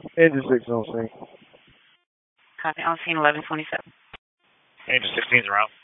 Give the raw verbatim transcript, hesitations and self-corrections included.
Engine six on scene. Copy, on scene eleven twenty-seven. Engine sixteen's around.